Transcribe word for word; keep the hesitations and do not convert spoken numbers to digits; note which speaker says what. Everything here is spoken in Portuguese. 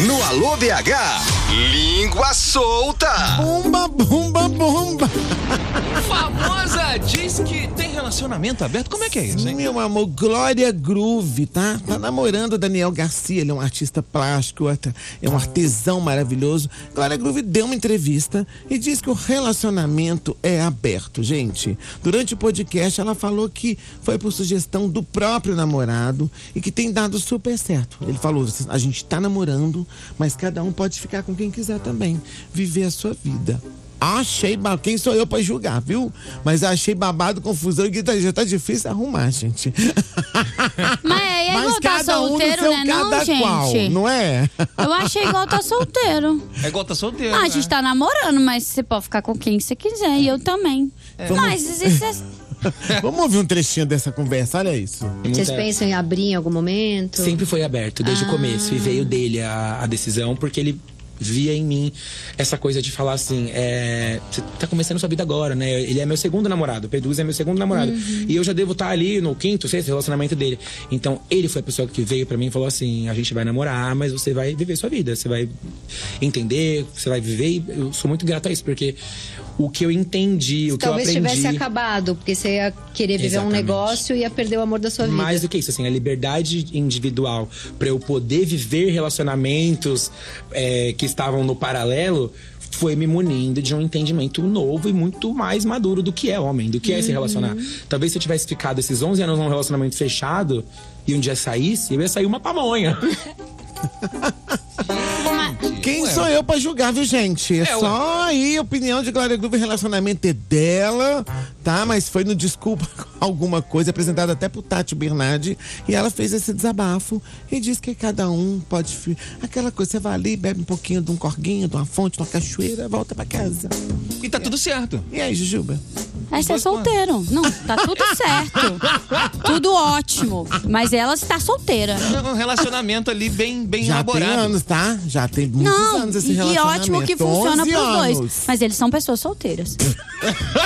Speaker 1: No Alô B H, língua solta.
Speaker 2: Bomba, bomba, bomba.
Speaker 3: Famosa diz que tem relacionamento aberto. Como é que é isso, hein?
Speaker 2: Meu amor, Glória Groove, tá? Tá namorando o Daniel Garcia. Ele é um artista plástico, é um artesão maravilhoso. Glória Groove deu uma entrevista e disse que o relacionamento é aberto, gente. Durante o podcast, ela falou que foi por sugestão do próprio namorado e que tem dado super certo. Ele falou, a gente tá namorando, mas cada um pode ficar com quem quiser também. Viver a sua vida. Achei babado. Quem sou eu pra julgar, viu? Mas achei babado, confusão e tá, já tá difícil arrumar, gente.
Speaker 4: Mas é igual
Speaker 2: Mas
Speaker 4: tá
Speaker 2: cada um
Speaker 4: solteiro,
Speaker 2: no seu
Speaker 4: né, não,
Speaker 2: cada
Speaker 4: gente?
Speaker 2: qual, não é?
Speaker 4: Eu achei igual tá solteiro.
Speaker 3: É igual tá solteiro.
Speaker 4: Ah, a
Speaker 3: né?
Speaker 4: gente tá namorando, mas você pode ficar com quem você quiser. E eu também.
Speaker 2: É.
Speaker 4: Mas isso é...
Speaker 2: Vamos ouvir um trechinho dessa conversa, olha isso.
Speaker 5: Vocês pensam em abrir em algum momento?
Speaker 6: Sempre foi aberto, desde
Speaker 4: Ah.
Speaker 6: o começo. E veio dele a, a decisão, porque ele via em mim essa coisa de falar assim, é, você tá começando sua vida agora, né? Ele é meu segundo namorado, o Peduz é meu segundo namorado.
Speaker 4: Uhum.
Speaker 6: E eu já devo estar ali no quinto, sexto relacionamento dele. Então, ele foi a pessoa que veio pra mim e falou assim, a gente vai namorar, mas você vai viver sua vida, você vai entender, você vai viver. E eu sou muito grato a isso, porque o que eu entendi, o que eu
Speaker 5: Talvez
Speaker 6: aprendi...
Speaker 5: tivesse acabado, porque você ia querer viver
Speaker 6: Exatamente.
Speaker 5: um negócio e ia perder o amor da sua vida.
Speaker 6: Mais do que isso, assim, a liberdade individual pra eu poder viver relacionamentos é, que estavam no paralelo foi me munindo de um entendimento novo e muito mais maduro do que é homem, do que é se relacionar. Talvez se eu tivesse ficado esses onze anos num relacionamento fechado e um dia saísse, eu ia sair uma pamonha.
Speaker 2: Quem sou eu pra julgar, viu, gente? É,
Speaker 3: É,
Speaker 2: só aí a opinião de Glória Groove, relacionamento é dela, tá? Mas foi no Desculpa alguma coisa, apresentada até pro Tati Bernardi, e ela fez esse desabafo e disse que cada um pode... Aquela coisa, você vai ali, bebe um pouquinho de um corguinho, de uma fonte, de uma cachoeira, volta pra casa.
Speaker 3: E tá tudo certo.
Speaker 2: E aí, Jujuba?
Speaker 4: Aí você é solteiro. Não, tá tudo certo. Tudo ótimo. Mas ela está solteira.
Speaker 3: Um relacionamento ali bem, bem
Speaker 2: Já
Speaker 3: elaborado.
Speaker 2: tem anos, tá? Já tem muitos
Speaker 4: Não,
Speaker 2: anos esse
Speaker 4: e, e
Speaker 2: relacionamento.
Speaker 4: ótimo que funciona
Speaker 2: onze
Speaker 4: pros
Speaker 2: anos.
Speaker 4: dois. Mas eles são pessoas solteiras.